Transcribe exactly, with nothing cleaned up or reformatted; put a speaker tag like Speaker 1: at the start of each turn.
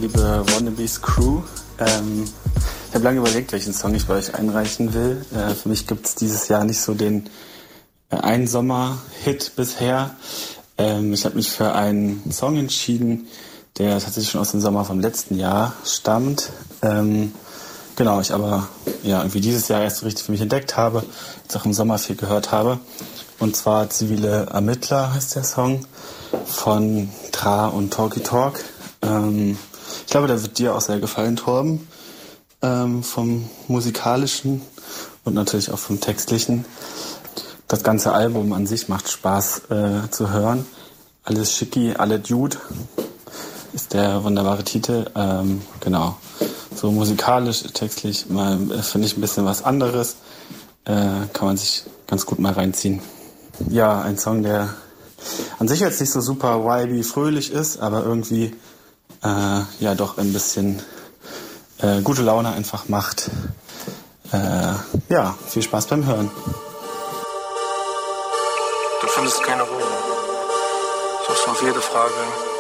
Speaker 1: liebe Wannabes Crew. Ähm, ich habe lange überlegt, welchen Song ich bei euch einreichen will. Äh, für mich gibt es dieses Jahr nicht so den äh, einen Sommer-Hit bisher. Ähm, ich habe mich für einen Song entschieden, der tatsächlich schon aus dem Sommer vom letzten Jahr stammt. Ähm, genau, ich aber ja irgendwie dieses Jahr erst so richtig für mich entdeckt habe, jetzt auch im Sommer viel gehört habe. Und zwar Zivile Ermittler heißt der Song von Tra und Talky Talk. Ähm, ich glaube, der wird dir auch sehr gefallen, Torben, ähm, vom musikalischen und natürlich auch vom textlichen. Das ganze Album an sich macht Spaß äh, zu hören. Alles schicki, alle Dude ist der wunderbare Titel. Ähm, genau, so musikalisch, textlich mal äh, finde ich ein bisschen was anderes. Äh, kann man sich ganz gut mal reinziehen. Ja, ein Song, der an sich jetzt nicht so super vibey, fröhlich ist, aber irgendwie äh, ja doch ein bisschen äh, gute Laune einfach macht. Äh, ja, viel Spaß beim Hören.
Speaker 2: Du findest keine Ruhe. Suchst auf jede Frage